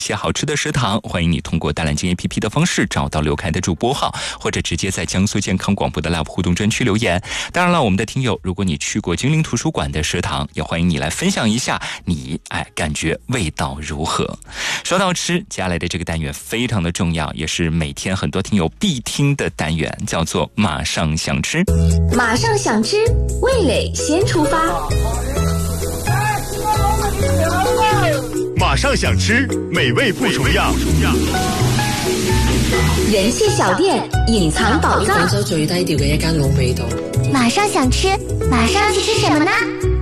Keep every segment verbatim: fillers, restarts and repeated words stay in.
些好吃的食堂，欢迎你通过大蓝鲸 A P P 的方式找到刘凯的主播号，或者直接在江苏健康广播的 Live 互动专区留言。当然了，我们的听友，如果你去过金陵图书馆的食堂，也欢迎你来分享一下你哎感觉味道如何。说到吃，接下来的这个单元非常的重要，也是每天很多听友必听的单元，叫做马上想吃。 马上想吃，味蕾先出发。 马上想吃，美味不重样。 人气小店，隐藏宝藏。 廣州最低調嘅一間老味道。 馬上想吃，馬上去吃什麼呢？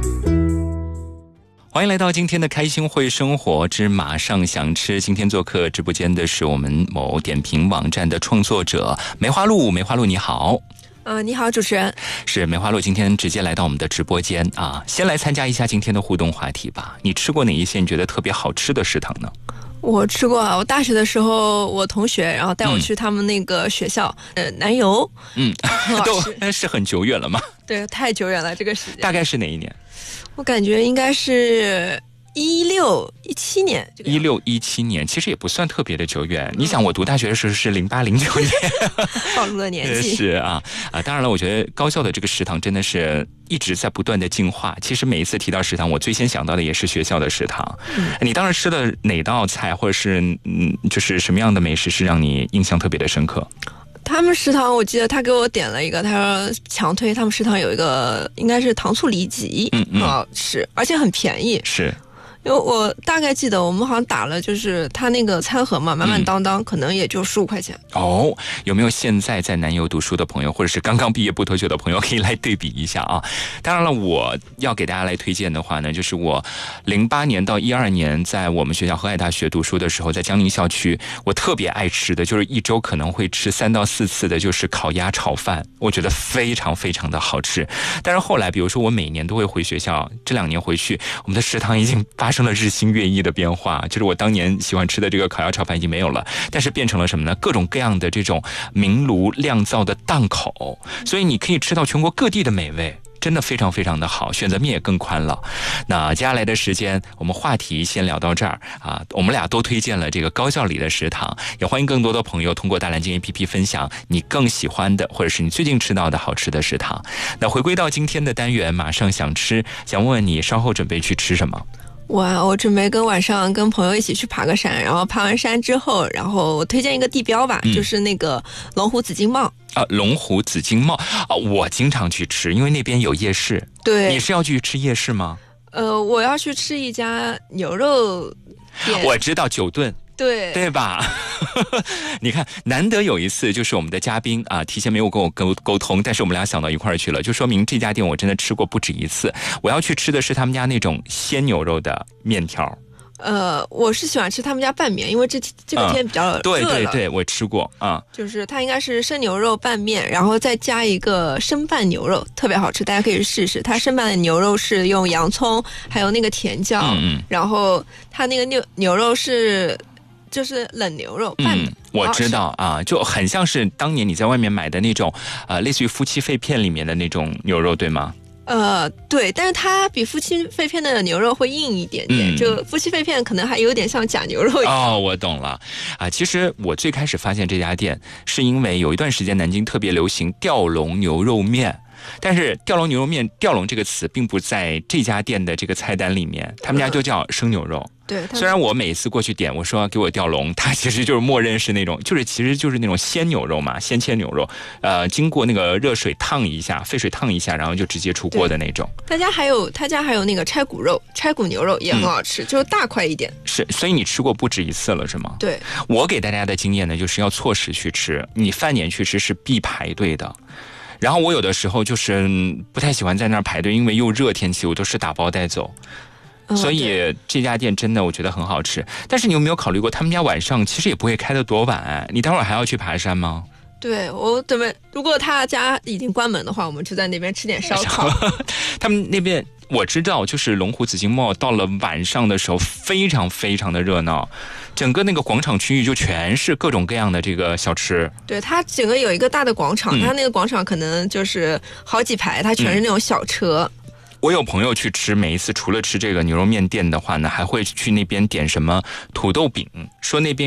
歡迎來到今天的開心會生活之馬上想吃。今天做客直播間的是我們某點評網站的創作者梅花鹿。梅花鹿你好。 呃，你好，主持人。 是梅花鹿今天直接来到我們的直播間啊，先來參加一下今天的互動話題吧。你吃過哪一些你覺得特別好吃的食堂呢？ 我吃过啊，我大学的时候，我同学然后带我去他们那个学校，嗯、呃，南邮， 嗯，都但是很久远了吗？ 对，太久远了，这个时间。 大概是哪一年？ 我感觉应该是一六一七年， 一六一七年，其实也不算特别的久远。嗯、你想，我读大学的时候是零八零九年， 暴露了年纪。 是啊啊！当然了，我觉得高校的这个食堂真的是一直在不断的进化。其实每一次提到食堂，我最先想到的也是学校的食堂。嗯、你当时吃的哪道菜，或者是嗯，就是什么样的美食是让你印象特别的深刻？ 他们食堂，我记得他给我点了一个，他说强推他们食堂有一个应该是糖醋里脊， 嗯嗯， 很好吃，而且很便宜。 是。 因为我大概记得我们好像打了，就是他那个餐盒嘛，满满当当，嗯、可能也就十五块钱。 哦，有没有现在在南邮读书的朋友，或者是刚刚毕业不多久的朋友，可以来对比一下啊？当然了，我要给大家来推荐的话呢，就是我零八年到一二年在我们学校河海大学读书的时候，在江宁校区，我特别爱吃的就是一周可能会吃三到四次的，就是烤鸭炒饭，我觉得非常非常的好吃。但是后来，比如说我每年都会回学校，这两年回去，我们的食堂已经发生了日新月异的变化，就是我当年喜欢吃的这个烤鸭炒饭已经没有了，但是变成了什么呢？各种各样的这种明炉亮灶的档口，所以你可以吃到全国各地的美味，真的非常非常的好，选择面也更宽了。那接下来的时间，我们话题先聊到这儿啊。我们俩都推荐了这个高校里的食堂，也欢迎更多的朋友通过大蓝鲸 A P P 分享你更喜欢的，或者是你最近吃到的好吃的食堂。那回归到今天的单元，马上想吃，想问问你稍后准备去吃什么？ 我我准备跟晚上跟朋友一起去爬个山，然后爬完山之后，然后我推荐一个地标吧，嗯、就是那个龙湖紫金茂啊，龙湖紫金茂啊，我经常去吃，因为那边有夜市。 对， 你是要去吃夜市吗？ 呃，我要去吃一家牛肉店， 我知道九顿。 对对吧？你看，难得有一次，就是我们的嘉宾啊，提前没有跟我沟沟通，但是我们俩想到一块儿去了，就说明这家店我真的吃过不止一次。我要去吃的是他们家那种鲜牛肉的面条。 呃，我是喜欢吃他们家拌面，因为这这个天比较热了、嗯、 对对对，我吃过啊、嗯。 就是它应该是生牛肉拌面，然后再加一个生拌牛肉，特别好吃，大家可以试试。它生拌的牛肉是用洋葱还有那个甜椒，嗯嗯，然后它那个牛牛肉是就是冷牛肉拌的。嗯， 我知道啊，就很像是当年你在外面买的那种，呃，类似于夫妻肺片里面的那种牛肉，对吗？ 呃，对，但是它比夫妻肺片的牛肉会硬一点点，嗯、就夫妻肺片可能还有点像假牛肉一样。 哦，我懂了啊。其实我最开始发现这家店，是因为有一段时间南京特别流行吊龙牛肉面。但是吊龙牛肉面，吊龙这个词并不在这家店的这个菜单里面，他们家就叫生牛肉。 对， 虽然我每次过去点，我说给我吊龙，它其实就是默认是那种，就是其实就是那种鲜牛肉嘛，鲜切牛肉，呃，经过那个热水烫一下，沸水烫一下，然后就直接出锅的那种。 他家还有他家还有那个拆骨肉，拆骨牛肉也很好吃，嗯、就是大块一点。 是，所以你吃过不止一次了，是吗？ 对， 我给大家的经验呢，就是要错时去吃，你饭点去吃是必排队的。然后我有的时候就是不太喜欢在那儿排队，因为又热天气，我都是打包带走。所以这家店真的我觉得很好吃。但是你有没有考虑过，他们家晚上其实也不会开得多晚？你待会儿还要去爬山吗？ 对，我准备，如果他家已经关门的话，我们就在那边吃点烧烤。 他们那边我知道，就是龙湖紫金茂到了晚上的时候非常非常的热闹，整个那个广场区域就全是各种各样的这个小吃。 对，它整个有一个大的广场，嗯、它那个广场可能就是好几排，它全是那种小车。 我有朋友去吃，每一次除了吃这个牛肉面店的话呢，还会去那边点什么土豆饼，说那边